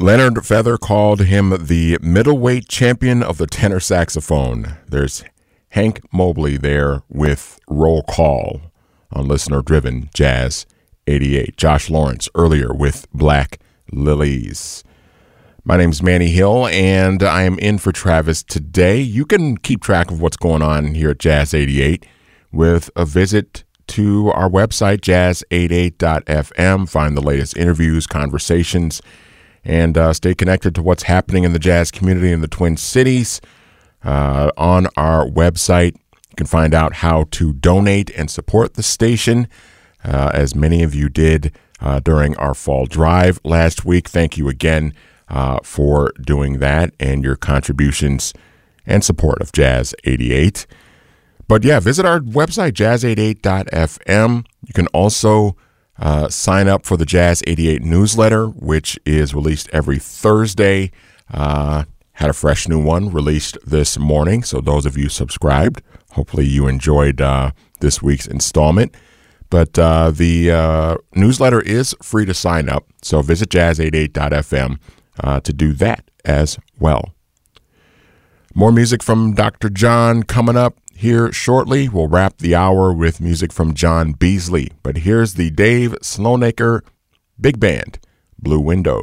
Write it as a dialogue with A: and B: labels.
A: Leonard Feather called him the middleweight champion of the tenor saxophone. There's Hank Mobley there with Roll Call on listener-driven Jazz 88. Josh Lawrence earlier with Black Lilies. My name's Manny Hill, and I am in for Travis today. You can keep track of what's going on here at Jazz 88 with a visit to our website, jazz88.fm. Find the latest interviews, conversations, and stay connected to what's happening in the jazz community in the Twin Cities. On our website, you can find out how to donate and support the station, as many of you did during our fall drive last week. Thank you again for doing that and your contributions and support of Jazz 88. But yeah, visit our website, jazz88.fm. You can also sign up for the Jazz 88 newsletter, which is released every Thursday. Had a fresh new one released this morning. So those of you subscribed, hopefully you enjoyed this week's installment. But the newsletter is free to sign up. So visit jazz88.fm to do that as well. More music from Dr. John coming up here shortly. We'll wrap the hour with music from John Beasley. But here's the Dave Sloanaker Big Band, Blue Windows.